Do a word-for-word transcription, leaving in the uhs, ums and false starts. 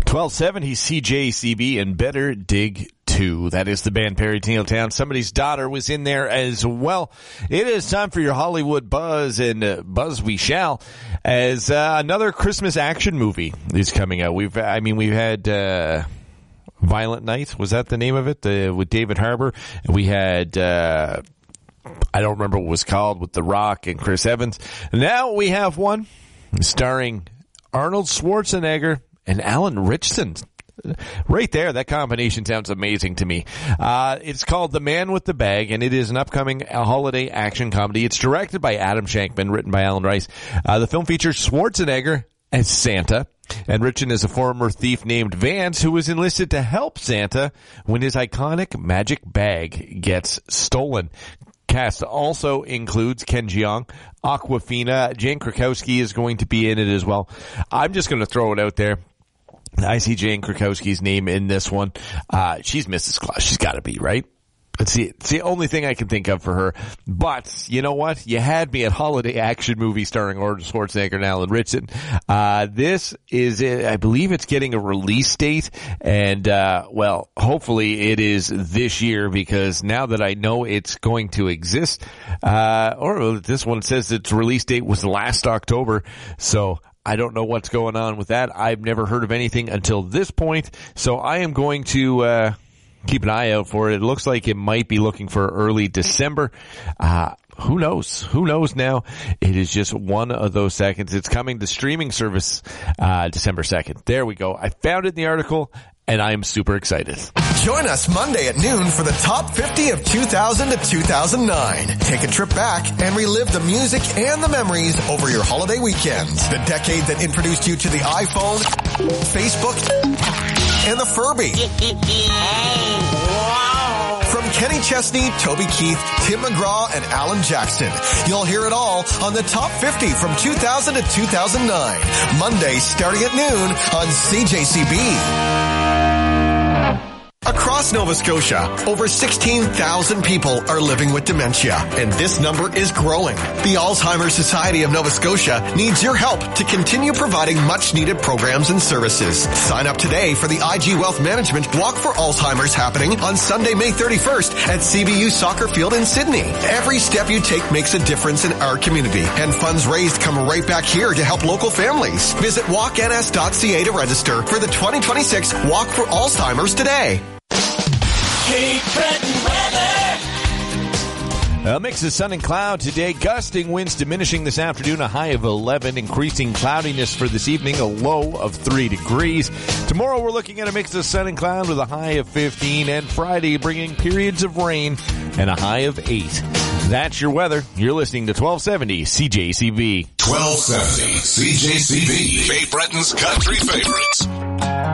twelve seventy C J C B and Better Dig two. That is the band Perry Tingletown. Somebody's daughter was in there as well. It is time for your Hollywood Buzz, and uh, Buzz we shall, as uh, another Christmas action movie is coming out. We've, I mean, we've had uh, Violent Night. Was that the name of it? Uh, with David Harbour. We had, uh, I don't remember what it was called, with The Rock and Chris Evans. Now we have one starring Arnold Schwarzenegger and Alan Ritchson. Right there, that combination sounds amazing to me. Uh, it's called The Man with the Bag, and it is an upcoming holiday action comedy. It's directed by Adam Shankman, written by Alan Rice. Uh, the film features Schwarzenegger as Santa, and Ritchson is a former thief named Vance who was enlisted to help Santa when his iconic magic bag gets stolen. Cast also includes Ken Jeong, Awkwafina, Jane Krakowski is going to be in it as well. I'm just going to throw it out there. I see Jane Krakowski's name in this one. Uh, she's Missus Claus. She's got to be, right? It's the, it's the only thing I can think of for her. But you know what? You had me at holiday action movie starring Arnold Schwarzenegger and Alan Ritchson. Uh, this is, I believe it's getting a release date. And, uh, well, hopefully it is this year, because now that I know it's going to exist, uh, or this one says its release date was last October. So I don't know what's going on with that. I've never heard of anything until this point. So I am going to, uh, keep an eye out for it. It looks like it might be looking for early December. Uh, who knows? Who knows now? It is just one of those seconds. It's coming to streaming service, uh, December second. There we go. I found it in the article, and I am super excited. Join us Monday at noon for the top fifty of two thousand to two thousand nine. Take a trip back and relive the music and the memories over your holiday weekends. The decade that introduced you to the iPhone, Facebook, and the Furby. From Kenny Chesney, Toby Keith, Tim McGraw, and Alan Jackson, you'll hear it all on the top fifty from two thousand to two thousand nine. Monday starting at noon on C J C B. Across Nova Scotia, over sixteen thousand people are living with dementia, and this number is growing. The Alzheimer's Society of Nova Scotia needs your help to continue providing much-needed programs and services. Sign up today for the I G Wealth Management Walk for Alzheimer's happening on Sunday, May thirty-first at C B U Soccer Field in Sydney. Every step you take makes a difference in our community, and funds raised come right back here to help local families. Visit walk n s dot c a to register for the twenty twenty-six Walk for Alzheimer's today. Cape Breton weather. A mix of sun and cloud today. Gusting winds diminishing this afternoon. A high of eleven. Increasing cloudiness for this evening. A low of three degrees. Tomorrow we're looking at a mix of sun and cloud with a high of fifteen. And Friday bringing periods of rain and a high of eight. That's your weather. You're listening to twelve seventy C J C B. twelve seventy C J C B. Cape Breton's country favorites.